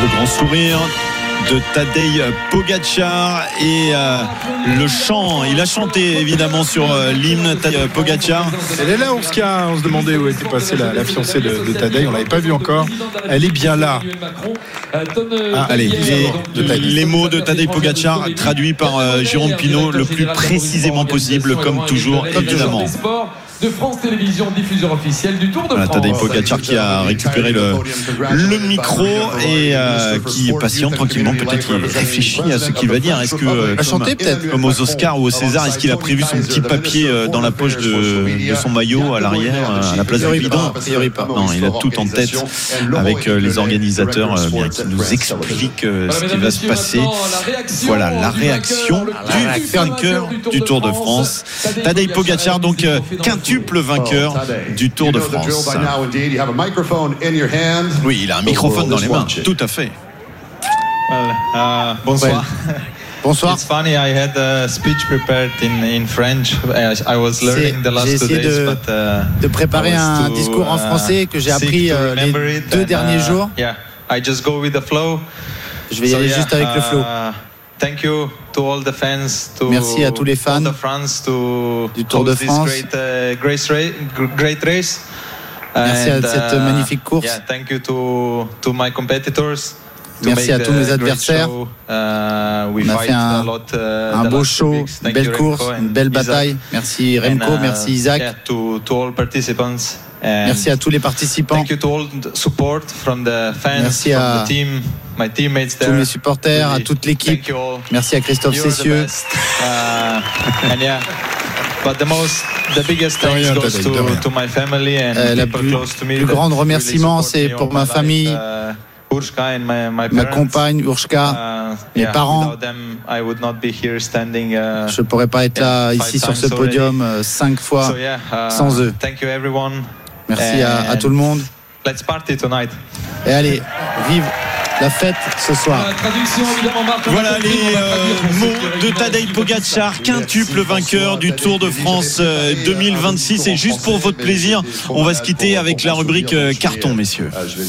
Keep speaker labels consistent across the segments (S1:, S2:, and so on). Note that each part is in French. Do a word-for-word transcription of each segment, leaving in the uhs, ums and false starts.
S1: Le grand sourire de Tadej Pogačar et euh, le chant, il a chanté évidemment sur euh, l'hymne Tadej Pogačar.
S2: Elle est là, Ourska, on se demandait où était passée la, la fiancée de, de Tadej, on l'avait pas vue encore. Elle est bien là.
S1: Ah, allez, les, les mots de Tadej Pogačar traduits par euh, Jérôme Pinault le plus précisément possible, comme toujours, évidemment.
S3: De France Télévisions, diffuseur officiel du Tour de
S1: voilà,
S3: France.
S1: Tadej Pogačar qui a récupéré le, le micro et euh, qui patiente tranquillement, peut-être qu'il réfléchit à ce qu'il va dire. Est-ce que euh,
S2: comme, chanter, peut-être.
S1: comme aux Oscars ou au César, est-ce qu'il a prévu son petit papier euh, dans la poche de, de son maillot à l'arrière, à la place du bidon? Non, il a tout en tête avec euh, les organisateurs euh, bien, qui nous expliquent euh, ce qui va se passer. Voilà la réaction du vainqueur du Tour de France, Tadej Pogačar, donc euh, quintuple vainqueur du Tour de France. Oui, il a un microphone dans les mains, tout à fait.
S4: Well, uh, bonsoir.
S2: Ouais. Bonsoir.
S4: It's funny, I had a speech prepared in, in French. I was learning the last two days,
S2: de,
S4: but uh,
S2: de préparer un
S4: too,
S2: discours en français que j'ai appris euh, les deux
S4: and,
S2: derniers
S4: uh,
S2: jours.
S4: Yeah, I just go with the flow.
S2: Je vais y
S4: so,
S2: aller
S4: yeah,
S2: juste avec
S4: uh,
S2: le flow.
S4: Thank you to all the fans, to
S2: Merci à tous les fans
S4: all the France, to
S2: du Tour de France.
S4: Great, uh, great, race, great race.
S2: Merci
S4: and,
S2: à cette
S4: uh,
S2: magnifique course.
S4: Yeah, thank you to, to my competitors.
S2: Merci à tous mes adversaires.
S4: Uh, on
S2: a fait un,
S4: lot, uh,
S2: un beau show, une belle course, une belle bataille. Merci Remco, and, uh, merci Isaac.
S4: Yeah, to, to all participants. And
S2: merci à tous les participants.
S4: Thank you to all the support from the fans,
S2: merci à
S4: from the team, my teammates there.
S2: tous mes supporters, really, à toute l'équipe. Merci à Christophe Cessieux.
S4: Uh, and yeah. But the most, the biggest thanks goes to, to my family and
S2: euh,
S4: people
S2: plus,
S4: close to me.
S2: Le plus grand remerciement, c'est pour ma famille,
S4: life, uh, Urška and my, my
S2: ma compagne Urška,
S4: uh,
S2: mes
S4: yeah,
S2: parents.
S4: Them, I would not be here standing, uh,
S2: je ne pourrais pas être là
S4: yeah,
S2: ici sur ce podium euh, cinq fois
S4: so, yeah, uh,
S2: sans eux.
S4: Thank you everyone.
S2: Merci à, à tout le monde.
S4: Let's party tonight.
S2: Et allez, vive la fête ce soir.
S1: Voilà les euh, mots de Tadej Pogačar, quintuple vainqueur du Tour de France euh, deux mille vingt-six. Et juste pour votre plaisir, on va se quitter avec la rubrique euh, carton, messieurs.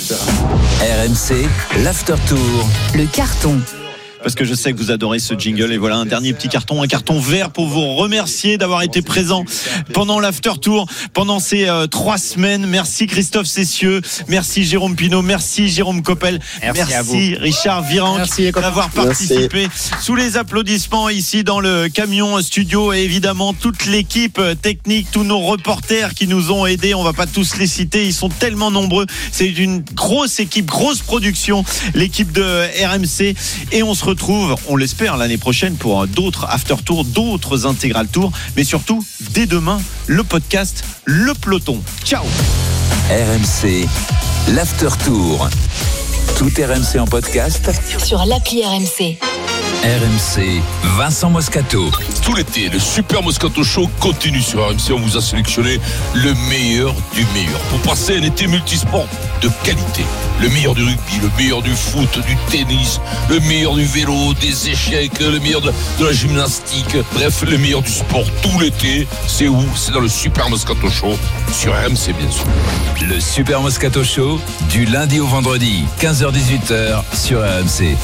S5: R M C, l'After Tour.
S6: Le carton.
S1: Parce que je sais que vous adorez ce jingle. Et voilà un dernier petit carton, un carton vert pour vous remercier d'avoir été présent pendant l'After Tour, pendant ces euh, trois semaines. Merci Christophe Cessieux, merci Jérôme Pinault, merci Jérôme Coppel, merci, merci à vous. Richard Virenque d'avoir participé. Merci. Sous les applaudissements ici dans le camion studio et évidemment toute l'équipe technique, tous nos reporters qui nous ont aidés. On va pas tous les citer, ils sont tellement nombreux. C'est une grosse équipe, grosse production, l'équipe de R M C. Et on se retrouve retrouve, on l'espère, l'année prochaine pour d'autres after tours, d'autres intégral tours, mais surtout dès demain le podcast Le Peloton. Ciao.
S5: R M C, l'after tour. Tout R M C en podcast
S6: sur l'appli R M C.
S5: R M C, Vincent Moscato.
S7: Tout l'été, le Super Moscato Show continue sur R M C. On vous a sélectionné le meilleur du meilleur pour passer un été multisport de qualité. Le meilleur du rugby, le meilleur du foot, du tennis, le meilleur du vélo, des échecs, le meilleur de, de la gymnastique. Bref, le meilleur du sport tout l'été. C'est où? C'est dans le Super Moscato Show sur R M C, bien sûr.
S5: Le Super Moscato Show, du lundi au vendredi, quinze heures dix-huit heures sur R M C.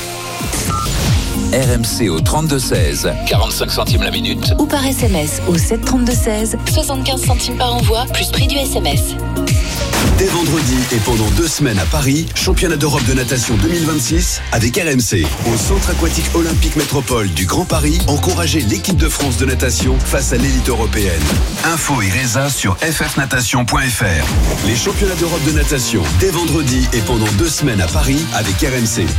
S5: R M C au trente-deux seize, quarante-cinq centimes la minute.
S6: Ou par S M S au sept trente-deux seize, soixante-quinze centimes par envoi, plus prix du S M S.
S8: Dès vendredi et pendant deux semaines à Paris, championnat d'Europe de natation deux mille vingt-six avec R M C. Au Centre aquatique olympique métropole du Grand Paris, encouragez l'équipe de France de natation face à l'élite européenne. Info et résa sur f f natation point f r. Les championnats d'Europe de natation dès vendredi et pendant deux semaines à Paris avec R M C.